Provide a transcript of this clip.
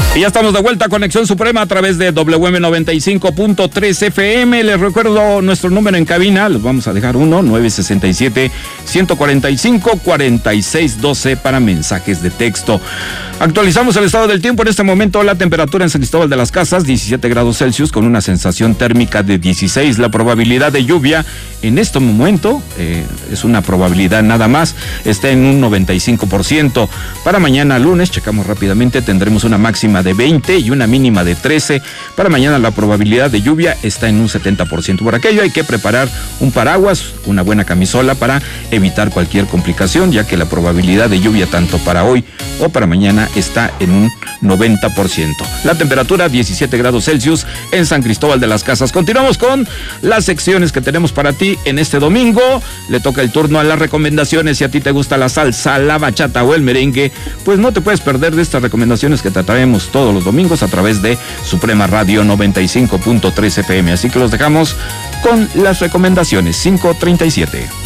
Y ya estamos de vuelta a Conexión Suprema a través de WM 95.3 FM. Les recuerdo nuestro número en cabina, les vamos a dejar 967-145-4612 para mensajes de texto. Actualizamos el estado del tiempo. En este momento la temperatura en San Cristóbal de las Casas, 17 grados Celsius con una sensación térmica de 16. La probabilidad de lluvia en este momento es una probabilidad nada más, está en un 95%. Para mañana lunes, checamos rápidamente, tendremos una máxima de 20 y una mínima de 13. Para mañana la probabilidad de lluvia está en un 70%. Por aquello hay que preparar un paraguas, una buena camisola para evitar cualquier complicación, ya que la probabilidad de lluvia tanto para hoy o para mañana está en un 90%. La temperatura 17 grados Celsius en San Cristóbal de las Casas. Continuamos con las secciones que tenemos para ti en este domingo. Le toca el turno a las recomendaciones. Si a ti te gusta la salsa, la bachata o el merengue, pues no te puedes perder de estas recomendaciones que te traemos todos los domingos a través de Suprema Radio 95.3 FM. Así que los dejamos con las recomendaciones. 5:37.